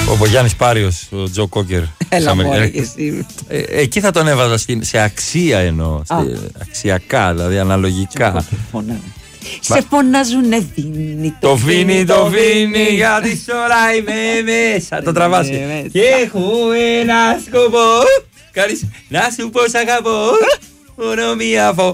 Ο Γιάννης Πάριος, ο Τζο Κόκερ. Έλα μωρέ και εσύ. Εκεί θα τον έβαζα σε αξία εννοώ. Αξιακά, δηλαδή αναλογικά. Σε φωνάζουνε Βίνι. Το Βίνι, γιατί σωρά είμαι μέσα. Το τραβάσει. Και έχω ένα σκοπό. Να σου πω σ' αγαπώ. Μόνο μία φω.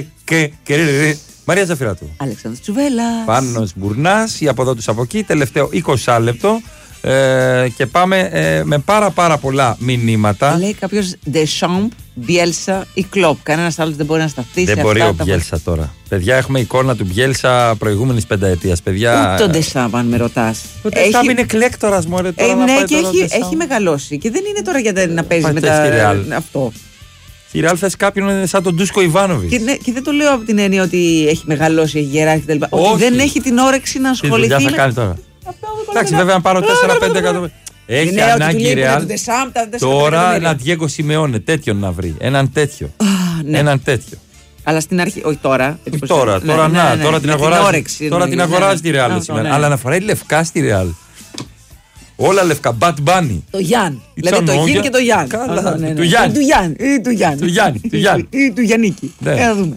Μαρία Ζαφυράτου. Αλέξανδρος Τσουβέλλας. Πάνος Μπουρνάς, η από εδώ τους από εκεί. Τελευταίο 20 λεπτό. Και πάμε με πάρα πολλά μηνύματα. Λέει κάποιος Deschamps, Μπιέλσα ή Κλόπ. Κανένας άλλος δεν μπορεί να σταθεί. Δεν μπορεί ο Μπιέλσα τώρα. Παιδιά, έχουμε εικόνα του Μπιέλσα προηγούμενης πενταετίας. Παιδιά. Ούτε τον Deschamps, αν με ρωτάς. Ο Deschamps είναι εκλέκτορας, μωρέ. Ναι, και έχει μεγαλώσει. Και δεν είναι τώρα για να παίζει μετά αυτό. Η Ρεάλ θες κάποιον σαν τον Ντούσκο Ιβάνοβιτς. Και δεν το λέω από την έννοια ότι έχει μεγαλώσει, έχει γεράσει κτλ. Ότι δεν έχει την όρεξη να ασχοληθεί. Τι δουλειά θα κάνει τώρα. Εντάξει, βέβαια, αν πάρω 4-5 εκατομμύρια. Έχει ανάγκη η Ρεάλ τώρα ένα Διέγκο Σιμεώνε, τέτοιον να βρει. Έναν τέτοιο. Έναν τέτοιο. Αλλά στην αρχή, όχι τώρα. Τώρα την αγοράζει. Τώρα την αγοράζει τη Ρεάλ σήμερα. Αλλά να φοράει λευκά στη Ρεάλ. Όλα λευκά. Bad Bunny. Το Γιάν. Δηλαδή το Γιν και το Γιάν. Του Γιάννη. Του Γιάννη. Ή του Γιαννίκη. Να δούμε.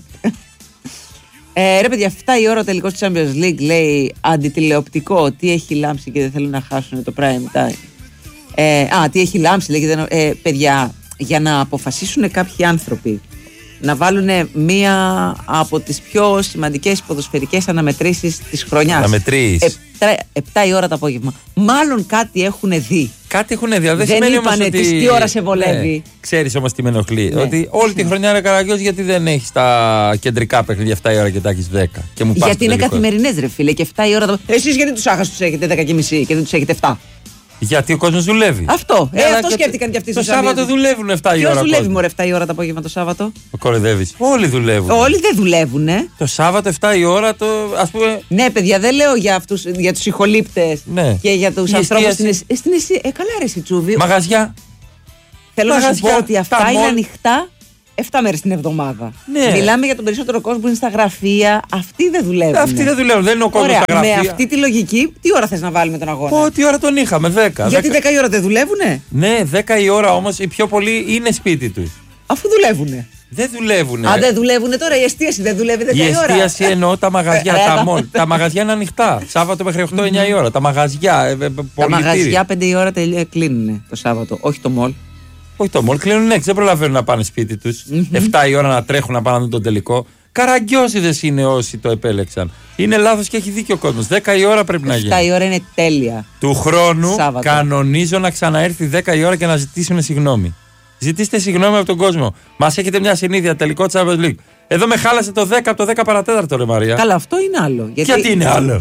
Ρε παιδιά, 7 η ώρα ο τελικός του Champions League, λέει αντιτηλεοπτικό. Τι έχει λάμψει και δεν θέλουν να χάσουν το prime time. Τι έχει λάμψει, λέει. Παιδιά, για να αποφασίσουν κάποιοι άνθρωποι να βάλουν μία από τις πιο σημαντικές ποδοσφαιρικές αναμετρήσεις της χρονιάς. Αναμετρήσεις. 7 η ώρα το απόγευμα. Μάλλον κάτι έχουν δει. Κάτι έχουν δει. Δεν είπανε τι ώρα σε βολεύει. Ξέρεις όμως τι με ενοχλεί. Ότι όλη τη χρονιά είναι Καραγκιόζης, γιατί δεν έχεις τα κεντρικά παιχνίδια 7 η ώρα και τα έχεις 10. Γιατί είναι καθημερινές, ρε φίλε, και 7 η ώρα. Εσείς γιατί τους άχαστους έχετε 10:30 και δεν τους έχετε 7. Γιατί ο κόσμος δουλεύει. Αυτό σκέφτηκαν και αυτοί. Το Σάββατο δουλεύουν 7 η ώρα. Ποιος δουλεύει μωρέ 7 η ώρα το απόγευμα το Σάββατο? Κοροϊδεύεις. Όλοι δουλεύουν. Όλοι δεν δουλεύουν. Το Σάββατο 7 η ώρα ας πούμε. Ναι, παιδιά, δεν λέω για τους ηχολήπτες και για τους ανθρώπους στην καλά ρε Σιτσούβι. Μαγαζιά. Θέλω να σου πω ότι αυτά είναι ανοιχτά 7 μέρες την εβδομάδα. Ναι. Μιλάμε για τον περισσότερο κόσμο που είναι στα γραφεία. Αυτοί δεν δουλεύουν. Αυτοί δεν δουλεύουν. Δεν είναι ο κόσμος στα γραφεία. Με αυτή τη λογική, τι ώρα θες να βάλουμε τον αγώνα? Τι ώρα τον είχαμε, 10. Γιατί 10 η ώρα δεν δουλεύουνε? Ναι, 10 η ώρα όμως οι πιο πολλοί είναι σπίτι τους. Αφού δουλεύουνε. Δεν δουλεύουνε. Δεν δουλεύουνε τώρα, η εστίαση δεν δουλεύει 10 η ώρα. Η εστίαση εννοώ τα μαγαζιά, τα μολ. Τα μαγαζιά είναι ανοιχτά. Σάββατο μέχρι 8-9 η ώρα. Τα μαγαζιά. Τα μαγαζιά 5 η ώρα κλείνουν το Σάββατο, όχι το μολ. Όχι το μολ, κλείνουν έξι, δεν προλαβαίνουν να πάνε σπίτι τους. 7 η ώρα να τρέχουν να πάνε να δουν τον τελικό. Καραγκιόζηδες είναι όσοι το επέλεξαν. Είναι λάθος και έχει δίκιο ο κόσμος. 10 η ώρα πρέπει να γίνει. 7 η ώρα είναι τέλεια. Του χρόνου Σάββατο. Κανονίζω να ξαναέρθει 10 η ώρα και να ζητήσουν συγγνώμη. Ζητήστε συγγνώμη από τον κόσμο. Μας έχετε μια συνήθεια, τελικό Champions League. Εδώ με χάλασε το 10 από το 10 παρατέταρτο, ρε Μαρία. Καλά, αυτό είναι άλλο. Γιατί είναι άλλο?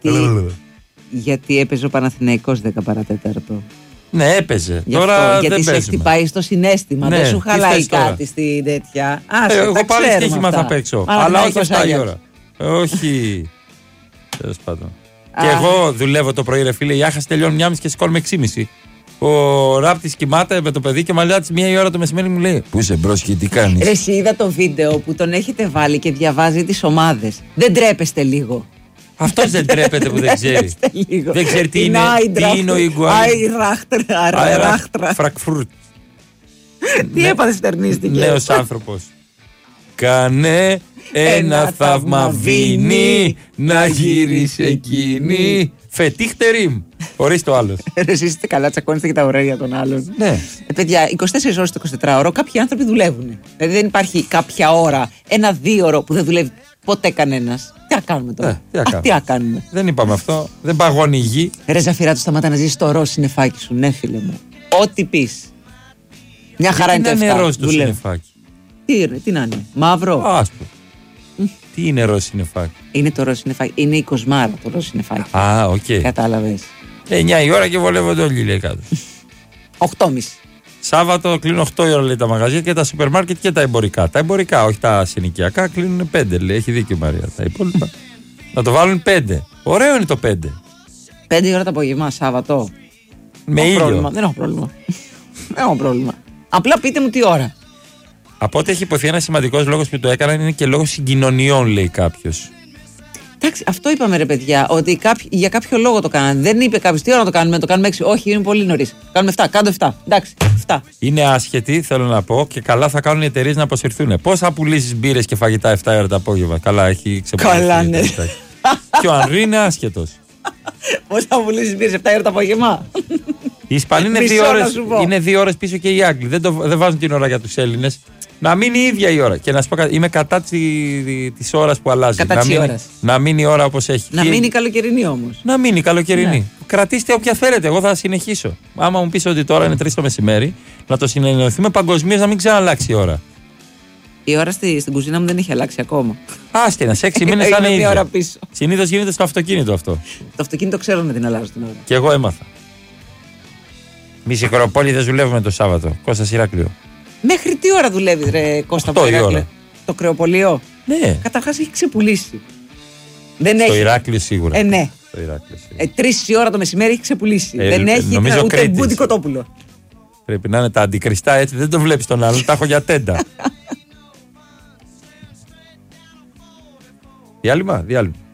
Γιατί έπαιζε ο Παναθηναϊκός 10 παρατέταρτο. Ναι, έπαιζε. Τώρα γιατί σε χτυπάει στο συναίσθημα. Δεν σου χαλάει κάτι στην τέτοια. Εγώ πάλι στοίχημα θα παίξω. Αλλά όχι 7 η ώρα. Όχι. Τέλος πάντων. Και εγώ δουλεύω το πρωί, ρε φίλε. Η Άχαση τελειώνει 1:30 και σηκώνουμε 6:30. Ο Ράπτης κοιμάται με το παιδί και μαλλιά της 1 η ώρα το μεσημέρι μου λέει: Πού είσαι μπρος και τι κάνεις? Ρε, εσύ είδα το βίντεο που τον έχετε βάλει και διαβάζει τις ομάδες. Δεν τρέπεστε λίγο? Αυτός δεν τρέπεται που δεν ξέρει. Δεν ξέρει τι είναι ο Ιγκουάιν. Αϊράχτρα. Φρακφούρτ. Τι έπαθε, στερνίστηκε? Νέος άνθρωπος. Κάνε ένα θαύμα βίνι να γυρίσει εκείνη. Φετίχτερη. Χωρίς το άλλο. Εσείς είστε καλά, τσακώνεστε και τα ωραία των άλλων. Ναι. Παιδιά, 24 ώρες το 24ωρο κάποιοι άνθρωποι δουλεύουν. Δηλαδή δεν υπάρχει κάποια ώρα, 1-2 ώρο που δεν δουλεύει ποτέ κανένας. Τι να κάνουμε τώρα? Τι να κάνουμε? Δεν είπαμε αυτό. Δεν παγώνει η γη. Ρε Ζαφυράτου, σταμάτα να ζήσεις το ροζ συννεφάκι σου. Ναι, φίλε μου. Ό,τι πεις. Μια χαρά είναι το 7. Είναι ροζ το συννεφάκι. Τι να είναι? Μαύρο. Άσπρο. Τι είναι ροζ συννεφάκι? Είναι το ροζ συννεφάκι. Είναι η κοσμάρα το ροζ συννεφάκι. Οκ. Κατάλαβες. 9 η ώρα και βολεύονται όλοι, λέει κάτω. 8.30. Σάββατο κλείνουν 8 η ώρα, λέει, τα μαγαζιά και τα σούπερ μάρκετ και τα εμπορικά. Τα εμπορικά, όχι τα συνοικιακά, κλείνουν 5, λέει. Έχει δίκιο η Μαρία. Τα υπόλοιπα. Να το βάλουν 5. Ωραίο είναι το 5. 5 η ώρα το απόγευμα, Σάββατο. Με ήλιο. Δεν έχω πρόβλημα. Δεν έχω πρόβλημα. Απλά πείτε μου τι ώρα. Από ό,τι έχει υποθεί, ένα σημαντικός λόγος που το έκαναν είναι και λόγος συγκοινωνιών, λέει κάποιος. Εντάξει, αυτό είπαμε ρε παιδιά, ότι για κάποιο λόγο το κάνανε. Δεν είπε κάποιο τι ώρα το κάνουμε 6. Όχι, είναι πολύ νωρίς. Κάνουμε 7, κάντε 7. Εντάξει, 7. Είναι άσχετοι, θέλω να πω, και καλά θα κάνουν οι εταιρείες να αποσυρθούν. Πώς θα πουλήσεις μπύρες και φαγητά 7 ώρα το απόγευμα? Καλά, έχει ξεπουλήσει. Καλά, ναι. Και ο Ανρί είναι άσχετος. Πώς θα πουλήσεις μπύρες 7 ώρα το απόγευμα? Οι Ισπανοί είναι 2 ώρες πίσω και οι Άγγλοι. Δεν βάζουν την ώρα για τους Έλληνες. Να μείνει η ίδια η ώρα. Και να σου πω κάτι, είμαι κατά της ώρας που αλλάζει. Να μείνει η ώρα όπως έχει. Να μείνει καλοκαιρινή όμως. Να μείνει καλοκαιρινή. Ναι. Κρατήστε όποια θέλετε. Εγώ θα συνεχίσω. Άμα μου πεις ότι τώρα είναι 3 το μεσημέρι, να το συνεννοηθούμε παγκοσμίως, να μην ξαναλλάξει η ώρα. Η ώρα στην κουζίνα μου δεν έχει αλλάξει ακόμα. Άστινα, σε 6 μήνες θα είναι η ίδια. Συνήθως γίνεται στο αυτοκίνητο αυτό. Το αυτοκίνητο ξέρω να την αλλάζω την ώρα. Και εγώ έμαθα. Μισικροπόλη δεν δουλεύουμε το Σάββατο. Κώστας Ηράκλειο. Μέχρι τι ώρα δουλεύει, ρε Κώστα Ηράκλειο? Το κρεοπολείο. Ναι. Καταρχάς έχει ξεπουλήσει. Στο Ηράκλειο σίγουρα. Ναι. 3 η ώρα το μεσημέρι έχει ξεπουλήσει. Δεν έχει ούτε μπούτι κοτόπουλο. Πρέπει να είναι τα αντικριστά έτσι, δεν το βλέπεις τον άλλον. Τα έχω για τέντα. Διάλειμμα.